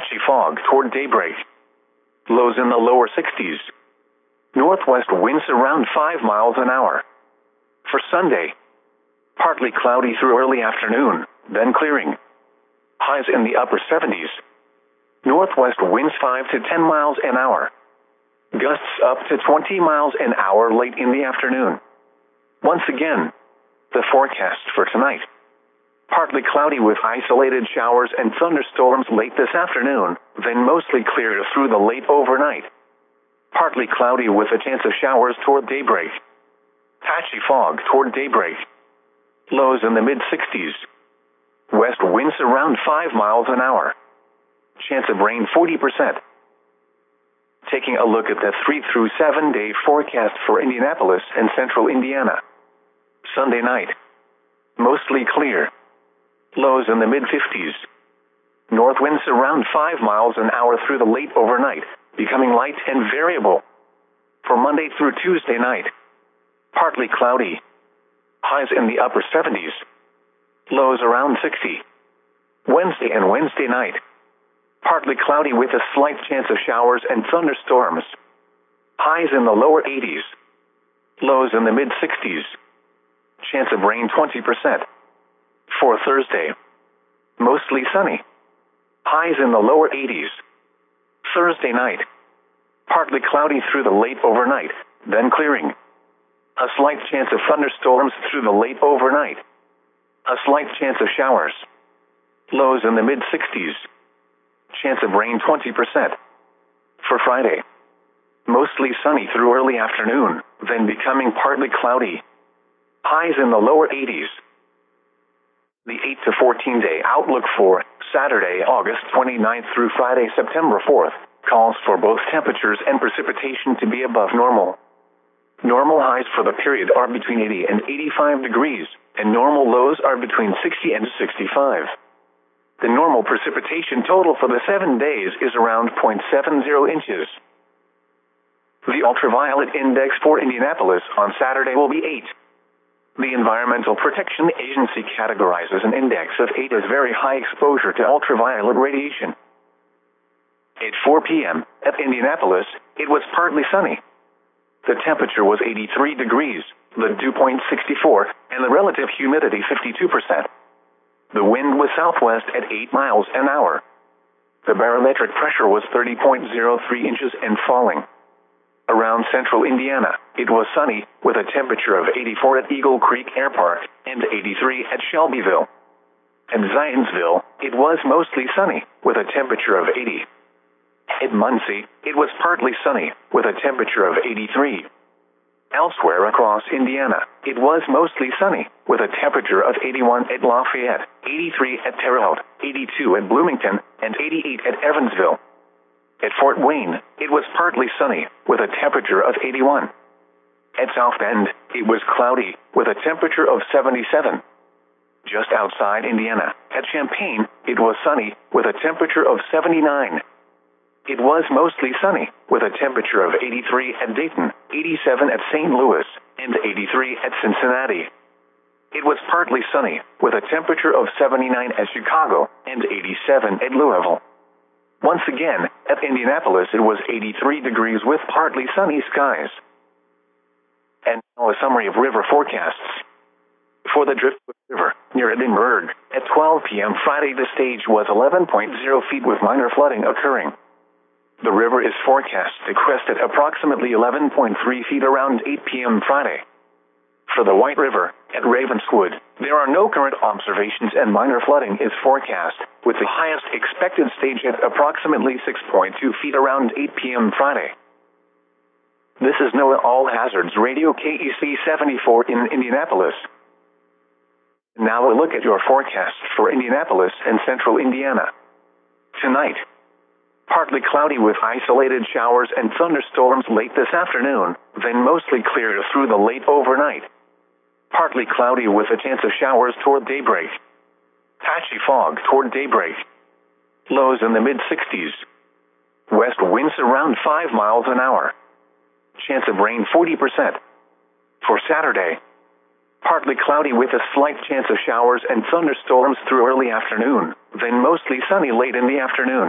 Patchy fog toward daybreak. Lows in the lower 60s. Northwest winds around 5 miles an hour. For Sunday, partly cloudy through early afternoon, then clearing. Highs in the upper 70s. Northwest winds 5 to 10 miles an hour. Gusts up to 20 miles an hour late in the afternoon. Once again, the forecast for tonight. Partly cloudy with isolated showers and thunderstorms late this afternoon, then mostly clear through the late overnight. Partly cloudy with a chance of showers toward daybreak. Patchy fog toward daybreak. Lows in the mid-60s. West winds around 5 miles an hour. Chance of rain 40%. Taking a look at the 3 through 7 day forecast for Indianapolis and central Indiana. Sunday night. Mostly clear. Lows in the mid-50s. North winds around 5 miles an hour through the late overnight, becoming light and variable. For Monday through Tuesday night. Partly cloudy. Highs in the upper 70s. Lows around 60. Wednesday and Wednesday night. Partly cloudy with a slight chance of showers and thunderstorms. Highs in the lower 80s. Lows in the mid-60s. Chance of rain 20%. For Thursday, mostly sunny. Highs in the lower 80s. Thursday night, partly cloudy through the late overnight, then clearing. A slight chance of thunderstorms through the late overnight. A slight chance of showers. Lows in the mid-60s. Chance of rain 20%. For Friday, mostly sunny through early afternoon, then becoming partly cloudy. Highs in the lower 80s. The 8 to 14 day outlook for Saturday, August 29th through Friday, September 4th, calls for both temperatures and precipitation to be above normal. Normal highs for the period are between 80 and 85 degrees, and normal lows are between 60 and 65. The normal precipitation total for the 7 days is around 0.70 inches. The ultraviolet index for Indianapolis on Saturday will be 8. The Environmental Protection Agency categorizes an index of 8 as very high exposure to ultraviolet radiation. At 4 p.m. at Indianapolis, it was partly sunny. The temperature was 83 degrees, the dew point 64, and the relative humidity 52%. The wind was southwest at 8 miles an hour. The barometric pressure was 30.03 inches and falling. Around central Indiana, it was sunny, with a temperature of 84 at Eagle Creek Air Park and 83 at Shelbyville. At Zionsville, it was mostly sunny, with a temperature of 80. At Muncie, it was partly sunny, with a temperature of 83. Elsewhere across Indiana, it was mostly sunny, with a temperature of 81 at Lafayette, 83 at Terre Haute, 82 at Bloomington, and 88 at Evansville. At Fort Wayne, it was partly sunny, with a temperature of 81. At South Bend, it was cloudy, with a temperature of 77. Just outside Indiana, at Champaign, it was sunny, with a temperature of 79. It was mostly sunny, with a temperature of 83 at Dayton, 87 at St. Louis, and 83 at Cincinnati. It was partly sunny, with a temperature of 79 at Chicago, and 87 at Louisville. Once again, at Indianapolis it was 83 degrees with partly sunny skies. And now a summary of river forecasts. For the Driftwood River, near Edinburgh, at 12 p.m. Friday the stage was 11.0 feet with minor flooding occurring. The river is forecast to crest at approximately 11.3 feet around 8 p.m. Friday. For the White River, at Ravenswood, there are no current observations and minor flooding is forecast, with the highest expected stage at approximately 6.2 feet around 8 p.m. Friday. This is NOAA All Hazards Radio KEC 74 in Indianapolis. Now a look at your forecast for Indianapolis and central Indiana. Tonight, partly cloudy with isolated showers and thunderstorms late this afternoon, then mostly clear through the late overnight. Partly cloudy with a chance of showers toward daybreak. Patchy fog toward daybreak. Lows in the mid-60s. West winds around 5 miles an hour. Chance of rain 40%. For Saturday, partly cloudy with a slight chance of showers and thunderstorms through early afternoon, then mostly sunny late in the afternoon.